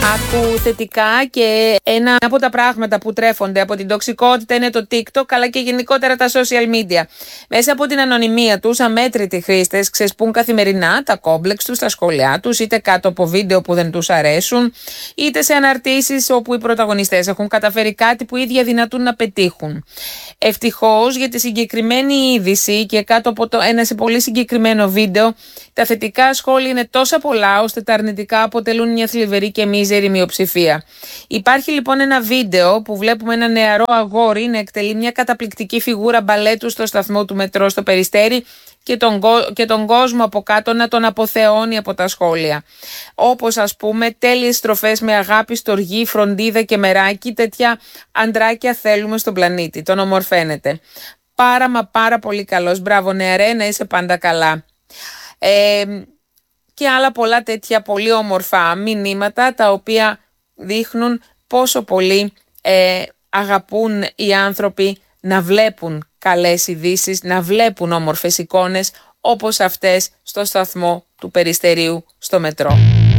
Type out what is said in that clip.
άκου θετικά και ένα από τα πράγματα που τρέφονται από την τοξικότητα είναι το TikTok αλλά και γενικότερα τα social media. Μέσα από την ανωνυμία τους, αμέτρητοι χρήστες ξεσπούν καθημερινά τα κόμπλεξ τους, τα σχόλιά τους, είτε κάτω από βίντεο που δεν τους αρέσουν, είτε σε αναρτήσεις όπου οι πρωταγωνιστές έχουν καταφέρει κάτι που οι ίδιοι αδυνατούν να πετύχουν. Ευτυχώς για τη συγκεκριμένη είδηση και κάτω από ένα σε πολύ συγκεκριμένο βίντεο, τα θετικά σχόλια είναι τόσα πολλά ώστε τα αρνητικά αποτελούν μια θλιβερή και μίζερη μειοψηφία. Υπάρχει λοιπόν ένα βίντεο που βλέπουμε ένα νεαρό αγόρι να εκτελεί μια καταπληκτική φιγούρα μπαλέτου στο σταθμό του μετρό στο Περιστέρι και τον κόσμο από κάτω να τον αποθεώνει από τα σχόλια. Όπως ας πούμε τέλειες στροφές με αγάπη, στοργή, φροντίδα και μεράκι, τέτοια αντράκια θέλουμε στον πλανήτη. Τον ομορφαίνεται. Πάρα πολύ καλός. Μπράβο νεαρέ, να είσαι πάντα καλά. Και άλλα πολλά τέτοια πολύ όμορφα μηνύματα τα οποία δείχνουν πόσο πολύ αγαπούν οι άνθρωποι να βλέπουν καλές ειδήσεις, να βλέπουν όμορφες εικόνες όπως αυτές στο σταθμό του Περιστερίου στο μετρό.